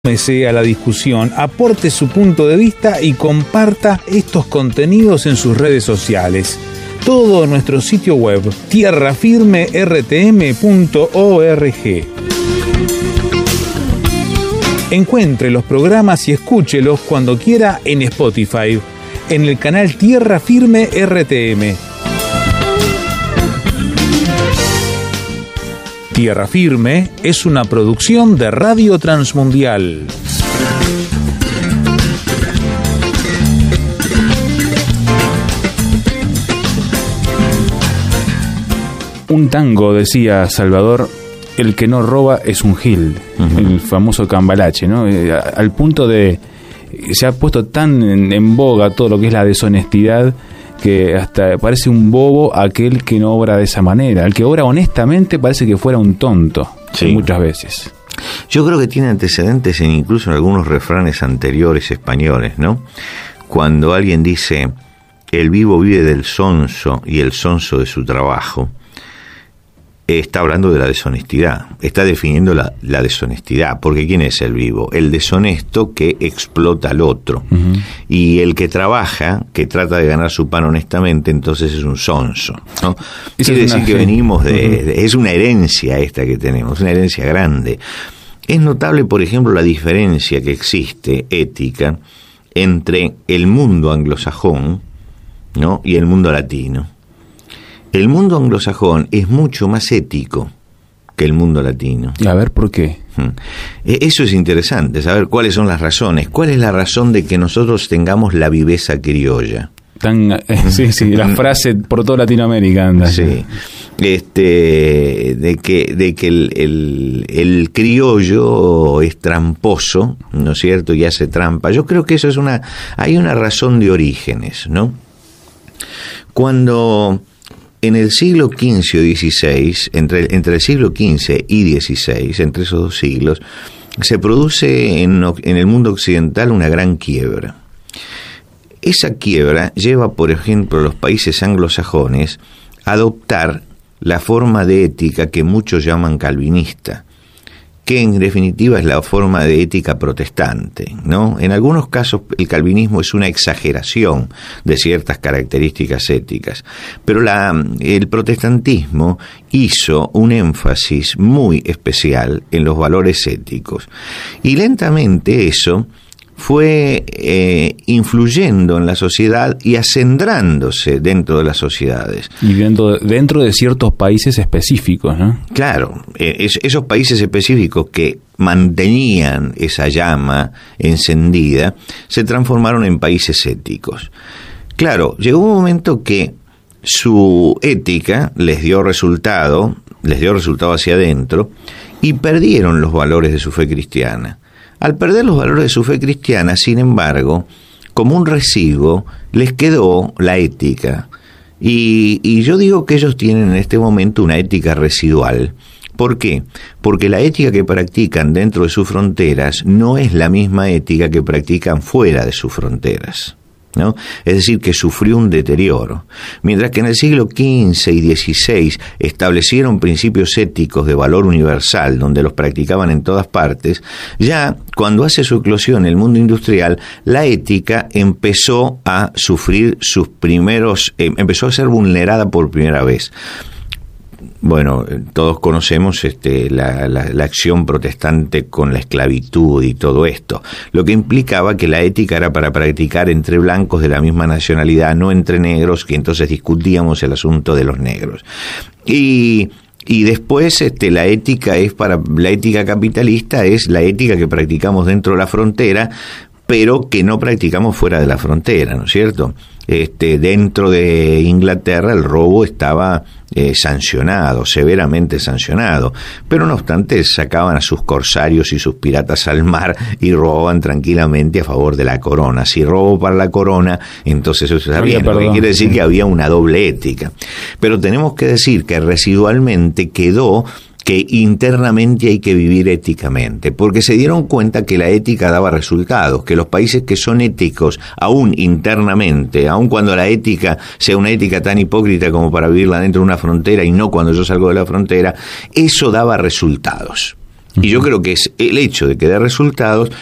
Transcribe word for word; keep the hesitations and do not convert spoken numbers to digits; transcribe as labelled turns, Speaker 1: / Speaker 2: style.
Speaker 1: Súmese a la discusión, aporte su punto de vista y comparta estos contenidos en sus redes sociales. Todo en nuestro sitio web tierra firme r t m punto org. Encuentre los programas y escúchelos cuando quiera en Spotify, en el canal Tierra Firme R T M. Tierra Firme es una producción de Radio Transmundial. Un tango, decía Salvador, el que no roba es un gil, uh-huh. El famoso cambalache, ¿no? Eh, al punto de... se ha puesto tan en, en boga todo lo que es la deshonestidad, que hasta parece un bobo aquel que no obra de esa manera. El que obra honestamente parece que fuera un tonto, sí. Muchas veces.
Speaker 2: Yo creo que tiene antecedentes en incluso en algunos refranes anteriores españoles, ¿no? Cuando alguien dice, el vivo vive del sonso y el sonso de su trabajo, está hablando de la deshonestidad, está definiendo la, la deshonestidad, porque ¿quién es el vivo? El deshonesto que explota al otro, uh-huh. Y el que trabaja, que trata de ganar su pan honestamente, entonces es un sonso, ¿no? Quiere decir que venimos de, uh-huh. de, es una herencia esta que tenemos, una herencia grande. Es notable, por ejemplo, la diferencia que existe, ética, entre el mundo anglosajón, ¿no? y el mundo latino. El mundo anglosajón es mucho más ético que el mundo latino.
Speaker 1: A ver, ¿por qué?
Speaker 2: Eso es interesante, saber cuáles son las razones. ¿Cuál es la razón de que nosotros tengamos la viveza criolla?
Speaker 1: Tan, eh, sí, sí, la frase por toda Latinoamérica anda.
Speaker 2: Sí, este, de que, de que el, el, el criollo es tramposo, ¿no es cierto? Y hace trampa. Yo creo que eso es una, hay una razón de orígenes, ¿no? Cuando... En el siglo quince o dieciséis, entre, entre el siglo quince y dieciséis, entre esos dos siglos, se produce en, en el mundo occidental una gran quiebra. Esa quiebra lleva, por ejemplo, a los países anglosajones a adoptar la forma de ética que muchos llaman calvinista, que en definitiva es la forma de ética protestante, ¿no? En algunos casos el calvinismo es una exageración de ciertas características éticas, pero la, el protestantismo hizo un énfasis muy especial en los valores éticos, y lentamente eso fue eh, influyendo en la sociedad y acendrándose dentro de las sociedades.
Speaker 1: Y dentro, dentro de ciertos países específicos, ¿no?
Speaker 2: Claro, eh, es, esos países específicos que mantenían esa llama encendida, se transformaron en países éticos. Claro, llegó un momento que su ética les dio resultado, les dio resultado hacia adentro, y perdieron los valores de su fe cristiana. Al perder los valores de su fe cristiana, sin embargo, como un residuo, les quedó la ética. Y, y yo digo que ellos tienen en este momento una ética residual. ¿Por qué? Porque la ética que practican dentro de sus fronteras no es la misma ética que practican fuera de sus fronteras, ¿no? Es decir, que sufrió un deterioro. Mientras que en el siglo quince y dieciséis establecieron principios éticos de valor universal, donde los practicaban en todas partes, ya cuando hace su eclosión el mundo industrial, la ética empezó a sufrir sus primeros, eh, empezó a ser vulnerada por primera vez. Bueno, todos conocemos este, la, la, la acción protestante con la esclavitud y todo esto, lo que implicaba que la ética era para practicar entre blancos de la misma nacionalidad, no entre negros, que entonces discutíamos el asunto de los negros. Y... Y después este, la ética es para la ética capitalista es la ética que practicamos dentro de la frontera, pero que no practicamos fuera de la frontera, ¿no es cierto? Este, dentro de Inglaterra el robo estaba eh, sancionado, severamente sancionado, pero no obstante sacaban a sus corsarios y sus piratas al mar y robaban tranquilamente a favor de la corona. Si robo para la corona, entonces eso está bien, lo que quiere decir que había una doble ética. Pero tenemos que decir que residualmente quedó que internamente hay que vivir éticamente, porque se dieron cuenta que la ética daba resultados, que los países que son éticos, aún internamente, aún cuando la ética sea una ética tan hipócrita como para vivirla dentro de una frontera y no cuando yo salgo de la frontera, eso daba resultados. Y yo creo que es el hecho de que dé resultados